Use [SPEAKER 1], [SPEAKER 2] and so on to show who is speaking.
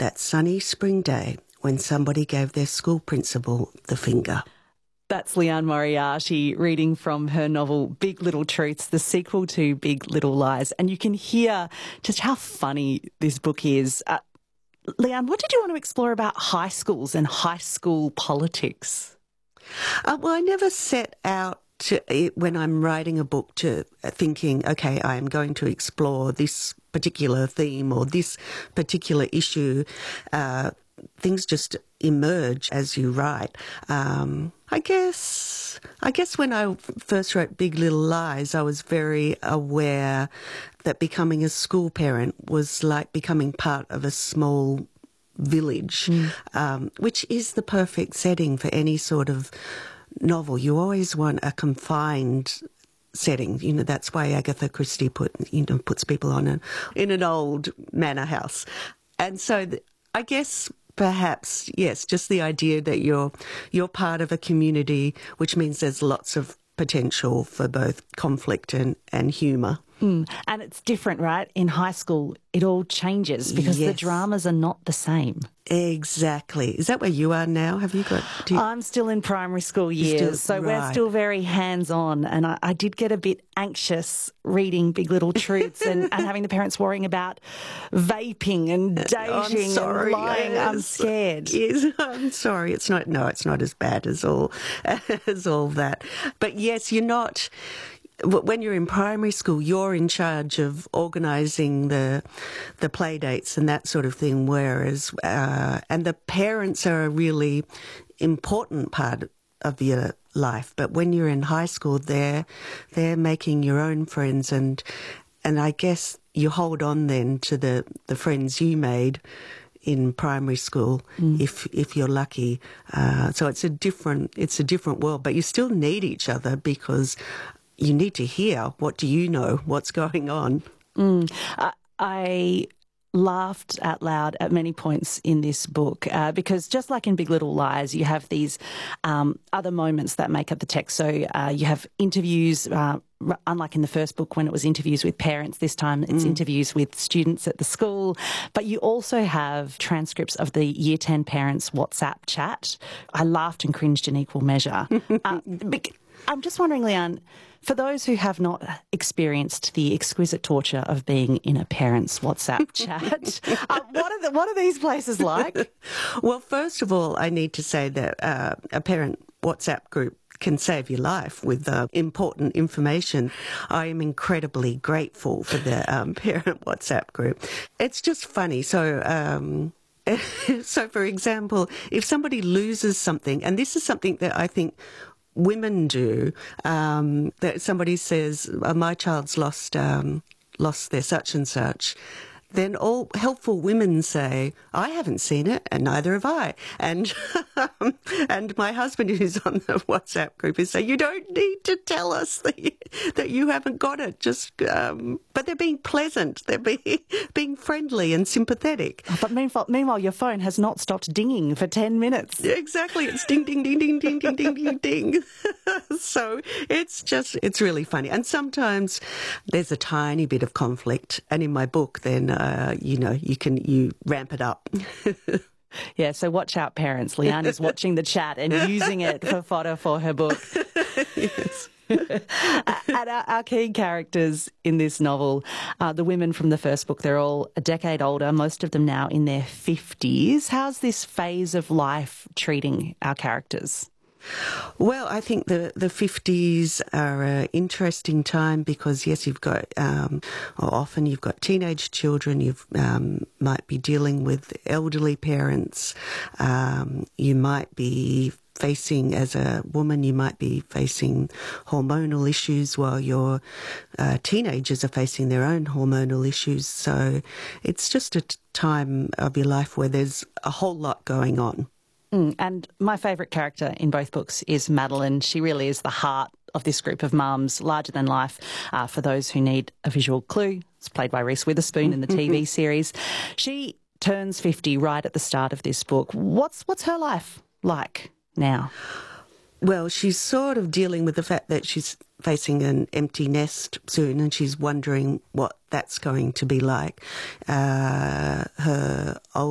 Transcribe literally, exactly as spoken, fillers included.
[SPEAKER 1] that sunny spring day when somebody gave their school principal the finger.
[SPEAKER 2] That's Leanne Moriarty reading from her novel Big Little Truths, the sequel to Big Little Lies. And you can hear just how funny this book is. Uh, Leanne, what did you want to explore about high schools and high school politics?
[SPEAKER 1] Uh, well, I never set out to, when I'm writing a book to thinking, okay, I am going to explore this particular theme or this particular issue. Uh, things just emerge as you write. Um, I guess, I guess when I first wrote Big Little Lies, I was very aware that becoming a school parent was like becoming part of a small village, mm. um, which is the perfect setting for any sort of novel. You always want a confined setting. You know, that's why Agatha Christie put, you know, puts people on a, in an old manor house. And so th- I guess perhaps, yes, just the idea that you're you're part of a community, which means there's lots of potential for both conflict and, and humour.
[SPEAKER 2] Mm. And it's different, right? In high school, it all changes because yes. the dramas are not the same.
[SPEAKER 1] Exactly. Is that where you are now? Have you got... You...
[SPEAKER 2] I'm still in primary school years, still, so right. we're still very hands-on. And I, I did get a bit anxious reading Big Little Truths and, and having the parents worrying about vaping and dating
[SPEAKER 1] sorry,
[SPEAKER 2] and lying.
[SPEAKER 1] Yes.
[SPEAKER 2] I'm scared.
[SPEAKER 1] Yes, I'm sorry. It's not... No, it's not as bad as all, as all that. But yes, you're not... When you're in primary school, you're in charge of organising the the play dates and that sort of thing, whereas, uh, and the parents are a really important part of your life. But when you're in high school, they're, they're making your own friends, and and I guess you hold on then to the, the friends you made in primary school, mm. if if you're lucky. Uh, so it's a different it's a different world, but you still need each other because you need to hear, what do you know, what's going on.
[SPEAKER 2] Mm. Uh, I laughed out loud at many points in this book uh, because just like in Big Little Lies, you have these um, other moments that make up the text. So uh, you have interviews, uh, unlike in the first book when it was interviews with parents, this time it's mm. interviews with students at the school. But you also have transcripts of the Year ten parents' WhatsApp chat. I laughed and cringed in equal measure. uh, I'm just wondering, Leanne, for those who have not experienced the exquisite torture of being in a parent's WhatsApp chat, uh, what are the, what are these places like?
[SPEAKER 1] Well, first of all, I need to say that uh, a parent WhatsApp group can save your life with uh, important information. I am incredibly grateful for the um, parent WhatsApp group. It's just funny. So, um, so for example, if somebody loses something, and this is something that I think women do, um, that somebody says, oh, my child's lost um, lost their such and such, then all helpful women say, I haven't seen it, and neither have I. And and my husband, who's on the WhatsApp group, is saying, you don't need to tell us that you, that you haven't got it. Just, um, but they're being pleasant. They're being being friendly and sympathetic.
[SPEAKER 2] But meanwhile, meanwhile, your phone has not stopped dinging for ten minutes.
[SPEAKER 1] Exactly. It's ding, ding, ding, ding, ding, ding, ding, ding, ding. So it's just, it's really funny. And sometimes there's a tiny bit of conflict. And in my book, then, uh, you know, you can, you ramp it up.
[SPEAKER 2] Yeah, so watch out, parents. Leanne is watching the chat and using it for fodder for her book.
[SPEAKER 1] Yes.
[SPEAKER 2] And our, our key characters in this novel, uh, the women from the first book, they're all a decade older, most of them now in their fifties. How's this phase of life treating our characters?
[SPEAKER 1] Well, I think the, the fifties are an interesting time because, yes, you've got, um, or often you've got teenage children, you um, might be dealing with elderly parents, um, you might be facing, as a woman, you might be facing hormonal issues while your uh, teenagers are facing their own hormonal issues. So it's just a t- time of your life where there's a whole lot going on.
[SPEAKER 2] Mm, and my favourite character in both books is Madeline. She really is the heart of this group of mums, larger than life. Uh, for those who need a visual clue, it's played by Reese Witherspoon in the T V series. She turns fifty right at the start of this book. What's what's her life like now?
[SPEAKER 1] Well, she's sort of dealing with the fact that she's facing an empty nest soon, and she's wondering what that's going to be like. Uh, her old